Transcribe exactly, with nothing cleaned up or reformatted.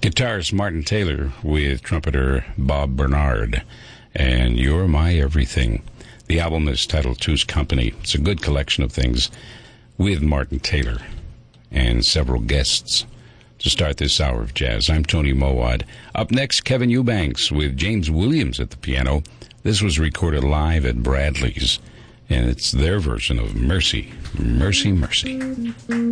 Guitarist Martin Taylor with trumpeter Bob Bernard, and You're My Everything. The album is titled Two's Company. It's a good collection of things with Martin Taylor and several guests to start this hour of jazz. I'm Tony Mowat. Up next, Kevin Eubanks with James Williams at the piano. This was recorded live at Bradley's, and it's their version of Mercy, Mercy, Mercy.